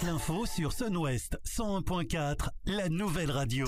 l'info sur Sun-Ouest 101.4, la nouvelle radio.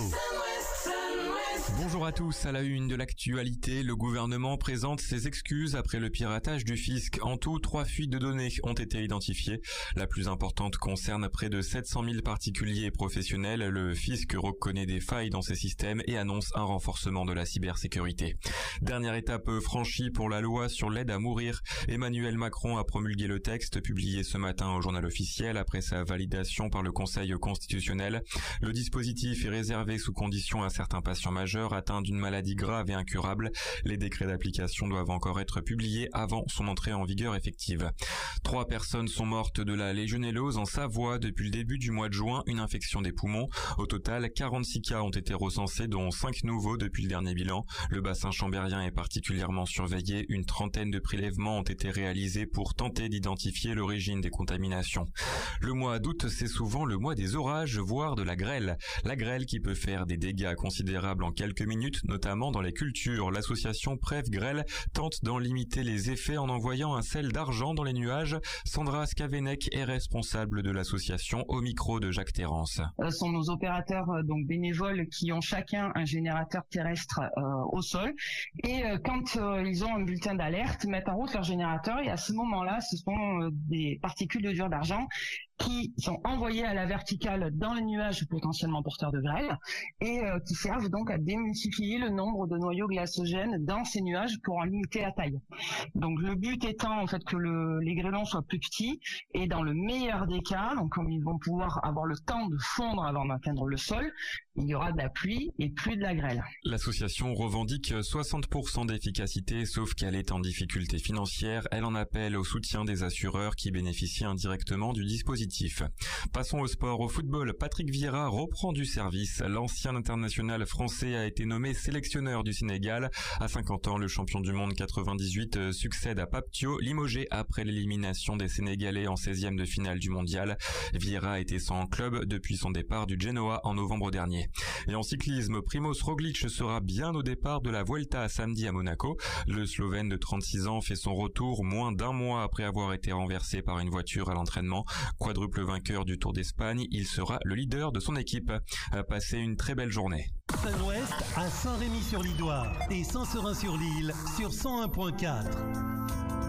Bonjour à tous, à la une de l'actualité, le gouvernement présente ses excuses après le piratage du fisc. En tout, 3 fuites de données ont été identifiées. La plus importante concerne près de 700 000 particuliers et professionnels. Le fisc reconnaît des failles dans ces systèmes et annonce un renforcement de la cybersécurité. Dernière étape franchie pour la loi sur l'aide à mourir. Emmanuel Macron a promulgué le texte publié ce matin au journal officiel après sa validation par le Conseil constitutionnel. Le dispositif est réservé sous condition à certains patients majeurs atteints d'une maladie grave et incurable. Les décrets d'application doivent encore être publiés avant son entrée en vigueur effective. 3 personnes sont mortes de la légionellose en Savoie depuis le début du mois de juin, une infection des poumons. Au total, 46 cas ont été recensés, dont 5 nouveaux depuis le dernier bilan. Le bassin chambérien est particulièrement surveillé. Une trentaine de prélèvements ont été réalisés pour tenter d'identifier l'origine des contaminations. Le mois d'août, c'est souvent le mois des orages, voire de la grêle. La grêle qui peut faire des dégâts considérables en quelques minutes, notamment dans les cultures. L'association Prève Grêle tente d'en limiter les effets en envoyant un sel d'argent dans les nuages. Sandra Skavenek est responsable de l'association au micro de Jacques Terrance. Ce sont nos opérateurs donc bénévoles qui ont chacun un générateur terrestre au sol et quand ils ont un bulletin d'alerte, mettent en route leur générateur et à ce moment-là, ce sont des particules de dur d'argent qui sont envoyées à la verticale dans les nuages potentiellement porteurs de grêle et qui servent donc à démultiplier le nombre de noyaux glacogènes dans ces nuages pour en limiter la taille. Donc le but étant en fait que les grêlons soient plus petits et dans le meilleur des cas, donc comme ils vont pouvoir avoir le temps de fondre avant d'atteindre le sol, il y aura de la pluie et plus de la grêle. L'association revendique 60% d'efficacité, sauf qu'elle est en difficulté financière. Elle en appelle au soutien des assureurs qui bénéficient indirectement du dispositif. Passons au sport. Au football, Patrick Vieira reprend du service. L'ancien international français a été nommé sélectionneur du Sénégal. À 50 ans, le champion du monde 98 succède à Pape Thiaw, limogé après l'élimination des Sénégalais en 16e de finale du mondial. Vieira était sans club depuis son départ du Genoa en novembre dernier. Et en cyclisme, Primož Roglič sera bien au départ de la Vuelta samedi à Monaco. Le Slovène de 36 ans fait son retour moins d'un mois après avoir été renversé par une voiture à l'entraînement. Quadruple vainqueur du Tour d'Espagne, il sera le leader de son équipe. Passez une très belle journée. Sun-Ouest à Saint-Rémy-sur-Lidoire et Saint-Seurin-sur-l'Île sur 101.4.